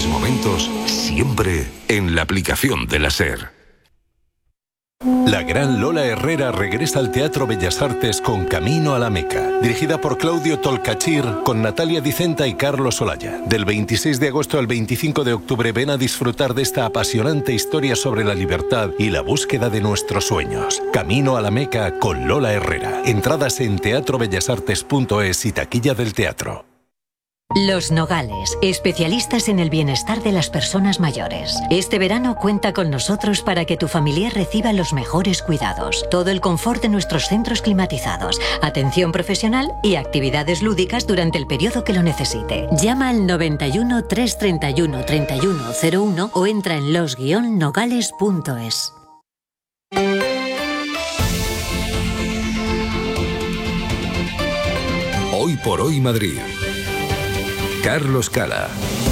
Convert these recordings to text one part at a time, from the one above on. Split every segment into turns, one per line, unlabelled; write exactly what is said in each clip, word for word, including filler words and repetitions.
momentos, siempre en la aplicación de la SER.
La gran Lola Herrera regresa al Teatro Bellas Artes con Camino a la Meca, dirigida por Claudio Tolcachir, con Natalia Dicenta y Carlos Olaya. Del veintiséis de agosto al veinticinco de octubre ven a disfrutar de esta apasionante historia sobre la libertad y la búsqueda de nuestros sueños. Camino a la Meca con Lola Herrera. Entradas en teatro bellas artes punto es y taquilla del teatro.
Los Nogales, especialistas en el bienestar de las personas mayores. Este verano cuenta con nosotros para que tu familiar reciba los mejores cuidados, todo el confort de nuestros centros climatizados, atención profesional y actividades lúdicas durante el periodo que lo necesite. Llama al noventa y uno, trescientos treinta y uno, treinta y uno cero uno o entra en los guion nogales punto es.
Hoy por hoy Madrid. Carlos Cala.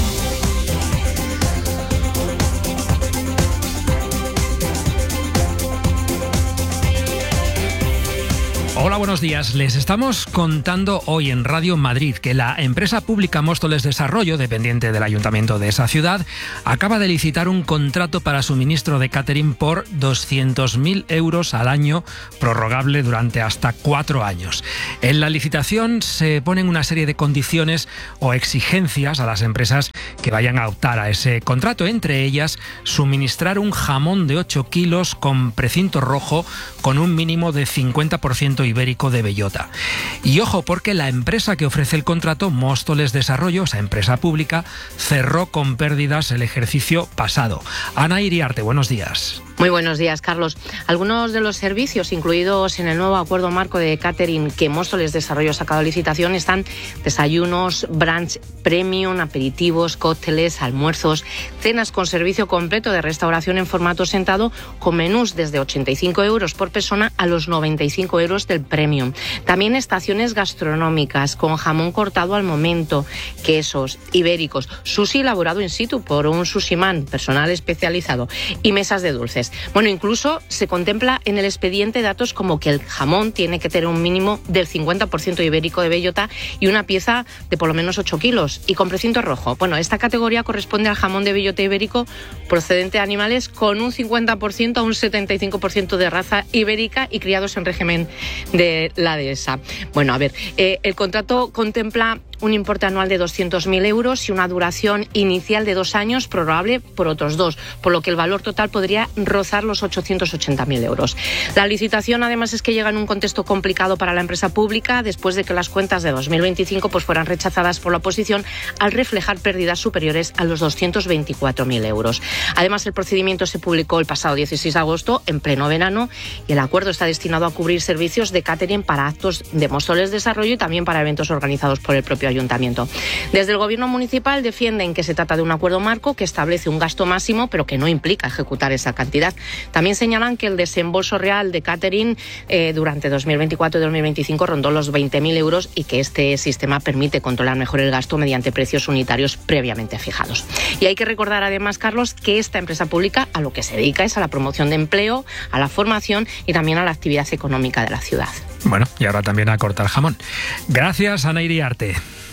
Hola, buenos días. Les estamos contando hoy en Radio Madrid que la empresa pública Móstoles Desarrollo, dependiente del ayuntamiento de esa ciudad, acaba de licitar un contrato para suministro de catering por doscientos mil euros al año, prorrogable durante hasta cuatro años. En la licitación se ponen una serie de condiciones o exigencias a las empresas que vayan a optar a ese contrato, entre ellas suministrar un jamón de ocho kilos con precinto rojo con un mínimo de cincuenta por ciento ibérico de bellota. Y ojo, porque la empresa que ofrece el contrato, Móstoles Desarrollo, esa empresa pública, cerró con pérdidas el ejercicio pasado. Ana Iriarte, buenos días.
Muy buenos días, Carlos. Algunos de los servicios incluidos en el nuevo acuerdo marco de catering que Móstoles Desarrollo ha sacado a licitación están desayunos, brunch premium, aperitivos, cócteles, almuerzos, cenas con servicio completo de restauración en formato sentado con menús desde ochenta y cinco euros por persona a los noventa y cinco euros del premium. También estaciones gastronómicas con jamón cortado al momento, quesos ibéricos, sushi elaborado in situ por un sushiman, personal especializado, y mesas de dulces. Bueno, incluso se contempla en el expediente datos como que el jamón tiene que tener un mínimo del cincuenta por ciento ibérico de bellota y una pieza de por lo menos ocho kilos y con precinto rojo. Bueno, esta categoría corresponde al jamón de bellota ibérico procedente de animales con un cincuenta por ciento a un setenta y cinco por ciento de raza ibérica y criados en régimen de la dehesa. Bueno, a ver, eh, el contrato contempla un importe anual de doscientos mil euros y una duración inicial de dos años, prorrogable por otros dos, por lo que el valor total podría rozar los ochocientos ochenta mil euros. La licitación, además, es que llega en un contexto complicado para la empresa pública, después de que las cuentas de dos mil veinticinco pues, fueran rechazadas por la oposición al reflejar pérdidas superiores a los doscientos veinticuatro mil euros. Además, el procedimiento se publicó el pasado dieciséis de agosto, en pleno verano, y el acuerdo está destinado a cubrir servicios de catering para actos de Móstoles Desarrollo y también para eventos organizados por el propio ayuntamiento. Desde el gobierno municipal defienden que se trata de un acuerdo marco que establece un gasto máximo, pero que no implica ejecutar esa cantidad. También señalan que el desembolso real de catering eh, durante dos mil veinticuatro y dos mil veinticinco rondó los veinte mil euros y que este sistema permite controlar mejor el gasto mediante precios unitarios previamente fijados. Y hay que recordar además, Carlos, que esta empresa pública a lo que se dedica es a la promoción de empleo, a la formación y también a la actividad económica de la ciudad.
Bueno, y ahora también a cortar jamón. Gracias, Ana Iriarte.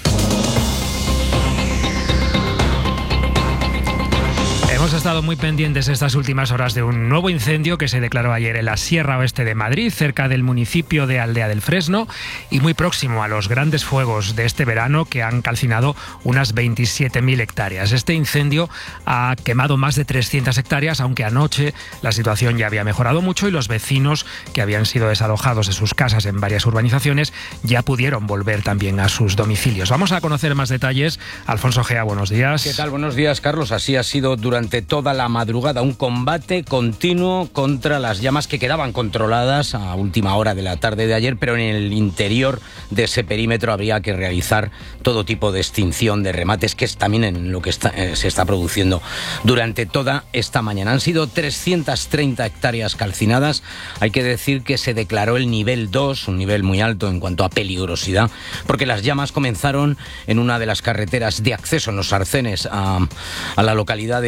Hemos estado muy pendientes estas últimas horas de un nuevo incendio que se declaró ayer en la Sierra Oeste de Madrid, cerca del municipio de Aldea del Fresno, y muy próximo a los grandes fuegos de este verano que han calcinado unas veintisiete mil hectáreas. Este incendio ha quemado más de trescientas hectáreas, aunque anoche la situación ya había mejorado mucho y los vecinos que habían sido desalojados de sus casas en varias urbanizaciones ya pudieron volver también a sus domicilios. Vamos a conocer más detalles. Alfonso Gea, buenos días.
¿Qué tal? Buenos días, Carlos. Así ha sido durante toda la madrugada un combate continuo contra las llamas que quedaban controladas a última hora de la tarde de ayer, pero en el interior de ese perímetro habría que realizar todo tipo de extinción de remates, que es también en lo que está, eh, se está produciendo durante toda esta mañana. Han sido trescientas treinta hectáreas calcinadas. Hay que decir que se declaró el nivel dos, un nivel muy alto en cuanto a peligrosidad, porque las llamas comenzaron en una de las carreteras de acceso en los Arcenes a, a la localidad de Aldea del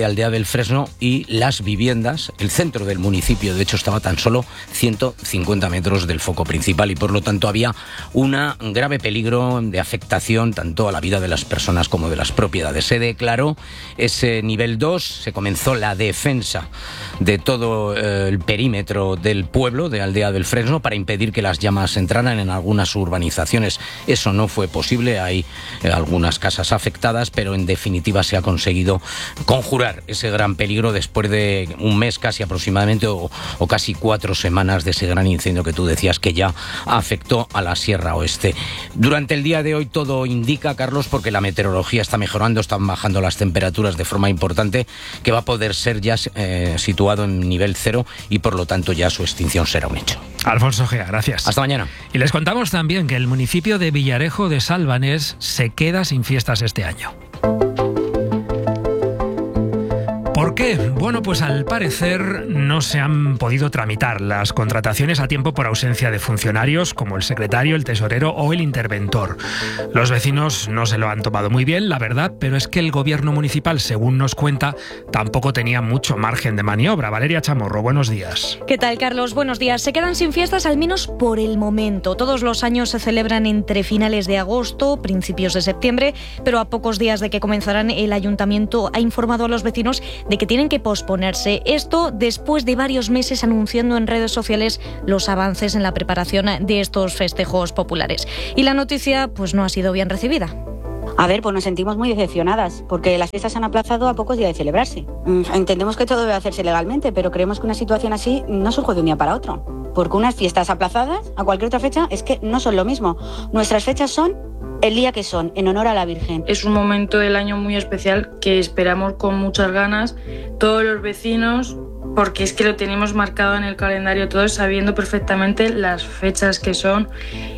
del Fresno, y las viviendas, el centro del municipio, de hecho, estaba tan solo ciento cincuenta metros del foco principal, y por lo tanto había un grave peligro de afectación tanto a la vida de las personas como de las propiedades. Se declaró ese nivel dos, se comenzó la defensa de todo eh, el perímetro del pueblo, de Aldea del Fresno, para impedir que las llamas entraran en algunas urbanizaciones. Eso no fue posible, hay eh, algunas casas afectadas, pero en definitiva se ha conseguido conjurar ese gran peligro después de un mes casi aproximadamente, o, o casi cuatro semanas de ese gran incendio que tú decías que ya afectó a la Sierra Oeste. Durante el día de hoy todo indica, Carlos, porque la meteorología está mejorando, están bajando las temperaturas de forma importante, que va a poder ser ya eh, situado en nivel cero, y por lo tanto ya su extinción será un hecho.
Alfonso Gea, gracias.
Hasta mañana.
Y les contamos también que el municipio de Villarejo de Salvanés se queda sin fiestas este año. ¿Por qué? Bueno, pues al parecer no se han podido tramitar las contrataciones a tiempo por ausencia de funcionarios como el secretario, el tesorero o el interventor. Los vecinos no se lo han tomado muy bien, la verdad, pero es que el gobierno municipal, según nos cuenta, tampoco tenía mucho margen de maniobra. Valeria Chamorro, buenos días.
¿Qué tal, Carlos? Buenos días. Se quedan sin fiestas, al menos por el momento. Todos los años se celebran entre finales de agosto, principios de septiembre, pero a pocos días de que comenzaran, el ayuntamiento ha informado a los vecinos de que tienen que posponerse. Esto después de varios meses anunciando en redes sociales los avances en la preparación de estos festejos populares. Y la noticia pues no ha sido bien recibida.
A ver, pues nos sentimos muy decepcionadas, porque las fiestas se han aplazado a pocos días de celebrarse. Entendemos que todo debe hacerse legalmente, pero creemos que una situación así no surge de un día para otro. Porque unas fiestas aplazadas a cualquier otra fecha es que no son lo mismo. Nuestras fechas son el día que son, en honor a la Virgen.
Es un momento del año muy especial que esperamos con muchas ganas todos los vecinos, porque es que lo tenemos marcado en el calendario todos, sabiendo perfectamente las fechas que son.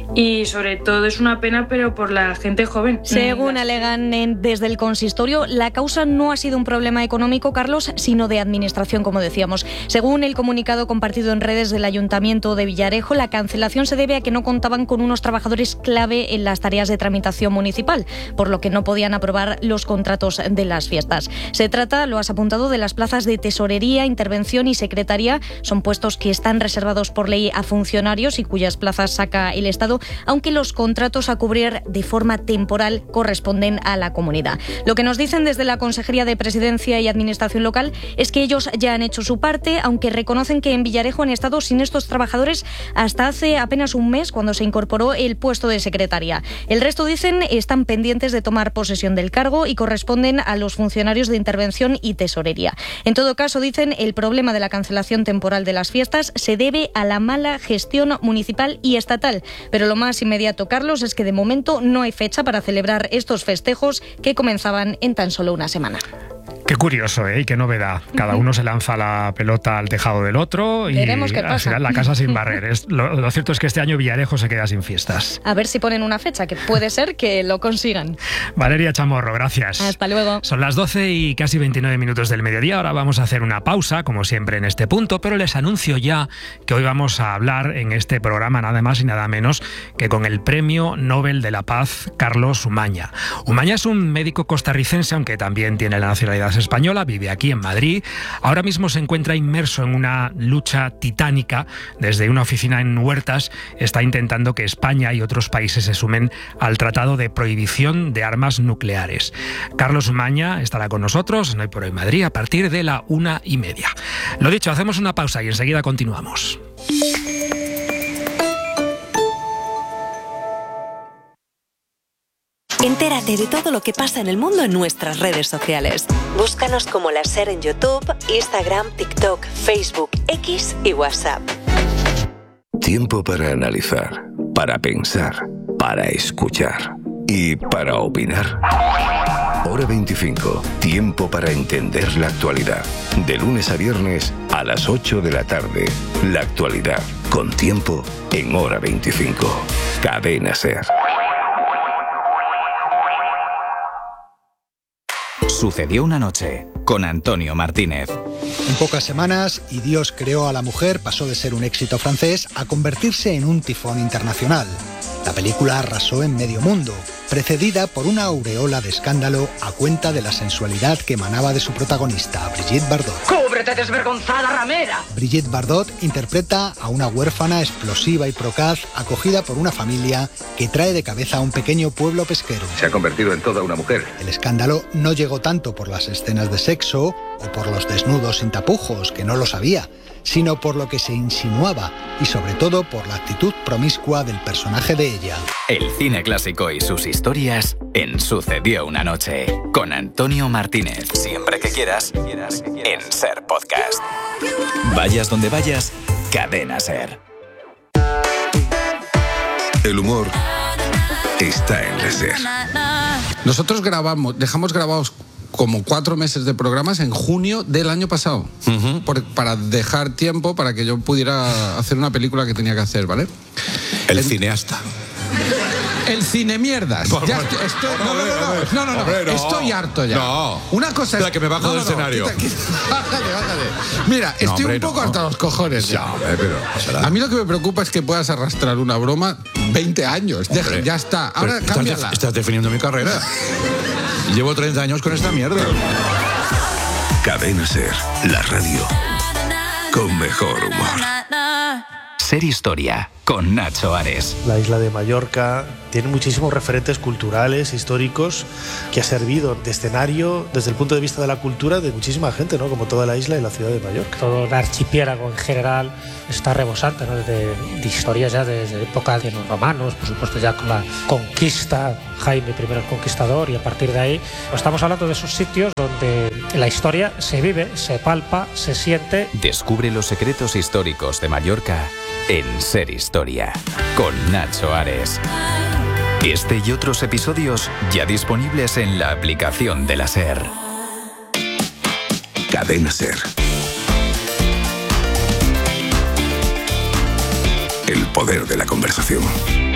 Y sobre todo es una pena, pero por la gente joven.
Según alegan en, desde el consistorio, la causa no ha sido un problema económico, Carlos, sino de administración, como decíamos. Según el comunicado compartido en redes del Ayuntamiento de Villarejo, la cancelación se debe a que no contaban con unos trabajadores clave en las tareas de tramitación municipal, por lo que no podían aprobar los contratos de las fiestas. Se trata, lo has apuntado, de las plazas de tesorería, intervención y secretaría. Son puestos que están reservados por ley a funcionarios y cuyas plazas saca el Estado, aunque los contratos a cubrir de forma temporal corresponden a la comunidad. Lo que nos dicen desde la Consejería de Presidencia y Administración Local es que ellos ya han hecho su parte, aunque reconocen que en Villarejo han estado sin estos trabajadores hasta hace apenas un mes, cuando se incorporó el puesto de secretaria. El resto, dicen, están pendientes de tomar posesión del cargo y corresponden a los funcionarios de intervención y tesorería. En todo caso, dicen, el problema de la cancelación temporal de las fiestas se debe a la mala gestión municipal y estatal, pero lo más inmediato, Carlos, es que de momento no hay fecha para celebrar estos festejos que comenzaban en tan solo una semana.
Qué curioso, ¿eh? Y qué novedad. Cada uno se lanza la pelota al tejado del otro y
veremos qué
al
pasa.
final la casa sin barrer. Es, lo, lo cierto es que este año Villarejo se queda sin fiestas.
A ver si ponen una fecha, que puede ser que lo consigan.
Valeria Chamorro, gracias.
Hasta luego.
Son las doce y casi veintinueve minutos del mediodía. Ahora vamos a hacer una pausa, como siempre en este punto, pero les anuncio ya que hoy vamos a hablar en este programa nada más y nada menos que con el Premio Nobel de la Paz, Carlos Umaña. Umaña es un médico costarricense, aunque también tiene la nacionalidad española, vive aquí en Madrid. Ahora mismo se encuentra inmerso en una lucha titánica. Desde una oficina en Huertas está intentando que España y otros países se sumen al Tratado de Prohibición de Armas Nucleares. Carlos Umaña estará con nosotros en Hoy por Hoy Madrid a partir de la una y media. Lo dicho, hacemos una pausa y enseguida continuamos.
Entérate de todo lo que pasa en el mundo en nuestras redes sociales. Búscanos como La Ser en YouTube, Instagram, TikTok, Facebook, X y WhatsApp.
Tiempo para analizar, para pensar, para escuchar y para opinar. Hora veinticinco. Tiempo para entender la actualidad. De lunes a viernes a las ocho de la tarde. La actualidad con tiempo en Hora veinticinco. Cadena Ser.
Sucedió una noche con Antonio Martínez.
En pocas semanas, Y Dios creó a la mujer pasó de ser un éxito francés a convertirse en un tifón internacional. La película arrasó en medio mundo, precedida por una aureola de escándalo a cuenta de la sensualidad que emanaba de su protagonista, Brigitte Bardot.
¡Cúbrete, desvergonzada ramera!
Brigitte Bardot interpreta a una huérfana explosiva y procaz acogida por una familia que trae de cabeza a un pequeño pueblo pesquero.
Se ha convertido en toda una mujer.
El escándalo no llegó tanto por las escenas de sexo o por los desnudos sin tapujos, que no lo sabía, sino por lo que se insinuaba y sobre todo por la actitud promiscua del personaje de ella.
El cine clásico y sus historias en Sucedió una noche con Antonio Martínez. Siempre que quieras, en Ser Podcast. Vayas donde vayas, Cadena Ser.
El humor está en la Ser.
Nosotros grabamos, dejamos grabados como cuatro meses de programas en junio del año pasado, uh-huh. por, para dejar tiempo para que yo pudiera hacer una película que tenía que hacer, ¿vale?
El, el cineasta.
El cine mierdas.
Por,
ya
por,
estoy, estoy,
por,
no, no, no, no, no, no, no,
hombre, no.
Estoy harto ya.
No.
Una cosa es...
Espera, que me bajo
no,
del
no, no,
escenario.
Quita, quita. Bájate, bájate. Mira, estoy no, hombre, un poco no. harto a los cojones.
Ya, hombre, pero...
A mí lo que me preocupa es que puedas arrastrar una broma veinte años. Deja, ya está. Ahora
estás,
cámbiala.
De, estás definiendo mi carrera. Llevo treinta años con esta mierda.
Cadena Ser, la radio con mejor humor.
Ser Historia, con Nacho Ares.
La isla de Mallorca tiene muchísimos referentes culturales, históricos, que ha servido de escenario desde el punto de vista de la cultura de muchísima gente, ¿no? Como toda la isla y la ciudad de Mallorca.
Todo el archipiélago en general está rebosante, ¿no? de, de historias ya desde época de los romanos, por supuesto ya con la conquista, Jaime primero el Conquistador, y a partir de ahí pues estamos hablando de esos sitios donde la historia se vive, se palpa, se siente.
Descubre los secretos históricos de Mallorca en Ser Historia, con Nacho Ares. Este y otros episodios ya disponibles en la aplicación de la Ser.
Cadena Ser. El poder de la conversación.